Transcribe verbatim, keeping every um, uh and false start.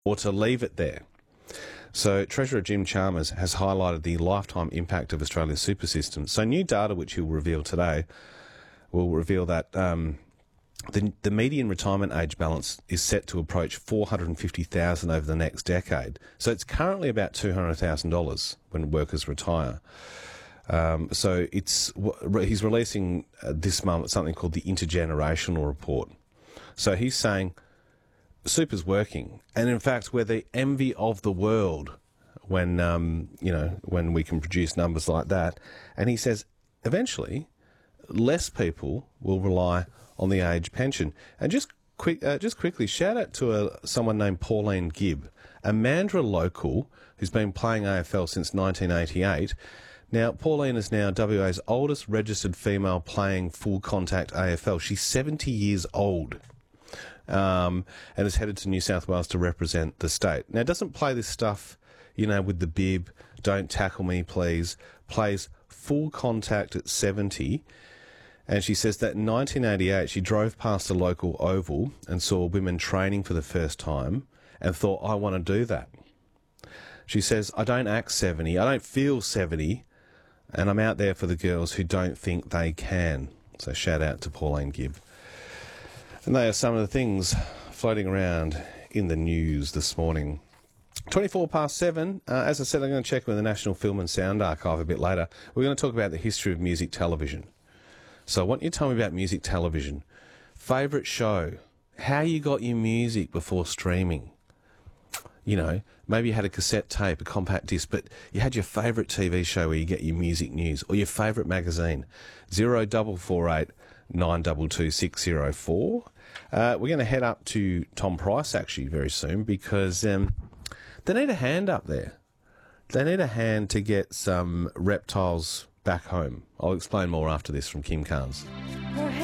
or to leave it there. So Treasurer Jim Chalmers has highlighted the lifetime impact of Australia's super system. So new data, which he'll reveal today, will reveal that um, the, the median retirement age balance is set to approach four hundred fifty thousand dollars over the next decade. So it's currently about two hundred thousand dollars when workers retire. Um, so it's he's releasing uh, this month something called the Intergenerational Report. So he's saying super's working, and in fact we're the envy of the world when um, you know when we can produce numbers like that. And he says eventually less people will rely on the age pension. And just quick, uh, just quickly, shout out to a, someone named Pauline Gibb, a Mandurah local who's been playing A F L since nineteen eighty-eight. Now, Pauline is now W A's oldest registered female playing full contact A F L. She's seventy years old. Um, and is headed to New South Wales to represent the state. Now, doesn't play this stuff, you know, with the bib, don't tackle me, please. Plays full contact at seventy. And she says that in nineteen eighty-eight, she drove past a local oval and saw women training for the first time and thought, I want to do that. She says, I don't act seventy, I don't feel seventy, and I'm out there for the girls who don't think they can. So shout out to Pauline Gibb. And they are some of the things floating around in the news this morning. twenty-four past seven. Uh, as I said, I'm going to check with the National Film and Sound Archive a bit later. We're going to talk about the history of music television. So I want you to tell me about music television. Favourite show. How you got your music before streaming. You know, maybe you had a cassette tape, a compact disc, but you had your favourite T V show where you get your music news, or your favourite magazine. Zero double four eight nine two two six zero four. Uh, we're going to head up to Tom Price actually very soon because um, they need a hand up there. They need a hand to get some reptiles back home. I'll explain more after this from Kim Carnes.